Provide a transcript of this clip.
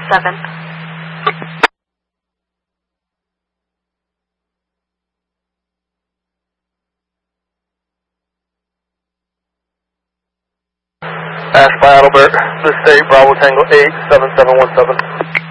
7. Ash by Adalbert, this state, Bravo Tango 8, 7717.